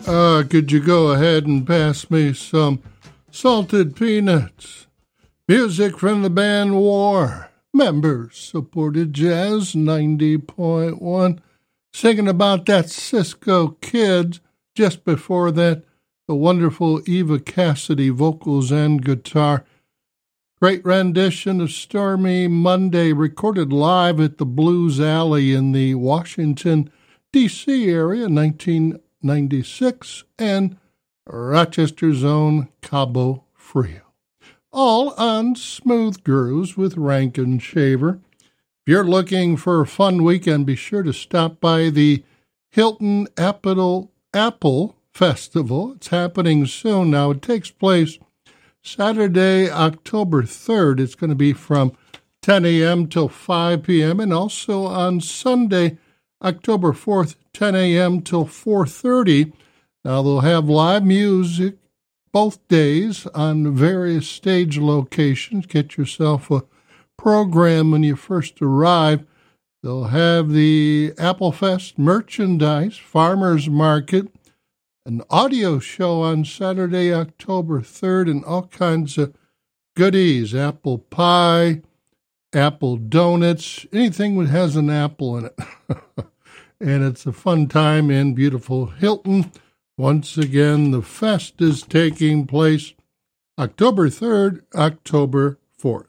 Could you go ahead and pass me some salted peanuts? Music from the band War. Members supported Jazz 90.1. Singing about that Cisco Kid. Just before that, the wonderful Eva Cassidy vocals and guitar. Great rendition of Stormy Monday, recorded live at the Blues Alley in the Washington, D.C. area, 1996, and Rochester's own Cabo Frio. All on Smooth Grooves with Rankin Shaver. If you're looking for a fun weekend, be sure to stop by the Hilton Apple Festival. It's happening soon now. It takes place Saturday, October 3rd. It's going to be from 10 a.m. till 5 p.m. and also on Sunday, October 4th, 10 a.m. till 4:30. Now, they'll have live music both days on various stage locations. Get yourself a program when you first arrive. They'll have the Applefest merchandise, farmers market, an audio show on Saturday, October 3rd, and all kinds of goodies, apple pie, apple donuts, anything that has an apple in it. And it's a fun time in beautiful Hilton. Once again, the fest is taking place October 3rd, October 4th.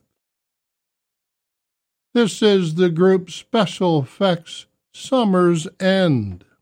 This is the group Special Effects Summer's End.